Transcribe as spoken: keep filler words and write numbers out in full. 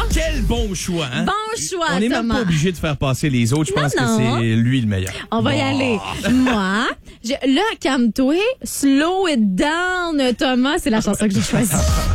Quel bon choix, hein? Bon choix, On n'est même Thomas. pas obligé de faire passer les autres. Je Non, pense non. que c'est lui le meilleur. On va y Bon. aller. Moi, je- là, calme-toi, slow it down, Thomas, c'est la chanson que j'ai choisie.